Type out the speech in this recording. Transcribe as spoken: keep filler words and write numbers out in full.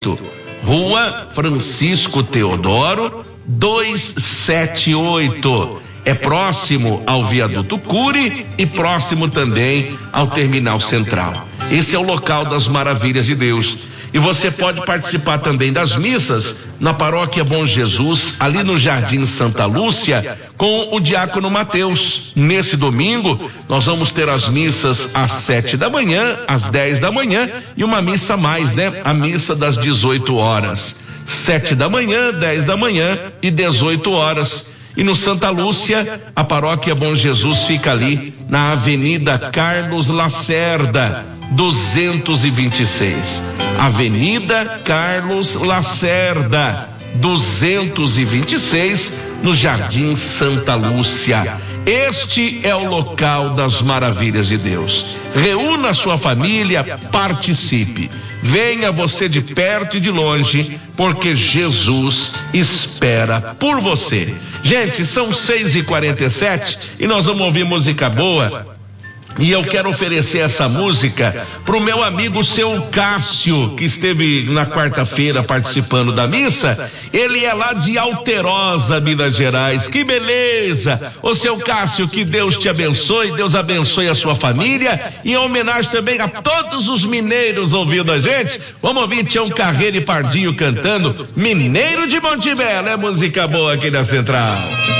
Rua Francisco Teodoro, duzentos e setenta e oito. É próximo ao Viaduto Cury e próximo também ao Terminal Central. Esse é o local das maravilhas de Deus. E você pode participar também das missas na Paróquia Bom Jesus, ali no Jardim Santa Lúcia, com o diácono Mateus. Nesse domingo, nós vamos ter as missas às sete da manhã, às dez da manhã e uma missa a mais, né? A missa das dezoito horas. Sete da manhã, dez da manhã e dezoito horas. E no Santa Lúcia, a Paróquia Bom Jesus fica ali na Avenida Carlos Lacerda, duzentos e vinte e seis. Avenida Carlos Lacerda, duzentos e vinte e seis, no Jardim Santa Lúcia. Este é o local das maravilhas de Deus. Reúna sua família, participe. Venha você de perto e de longe, porque Jesus espera por você. Gente, são seis e quarenta e sete e nós vamos ouvir música boa. E eu quero oferecer essa música pro meu amigo seu Cássio, que esteve na quarta-feira participando da missa. Ele é lá de Alterosa, Minas Gerais. Que beleza! Ô seu Cássio, que Deus te abençoe, Deus abençoe a sua família. E em homenagem também a todos os mineiros ouvindo a gente, vamos ouvir Tião Carreiro e Pardinho cantando Mineiro de Monte Belo. É música boa aqui na Central.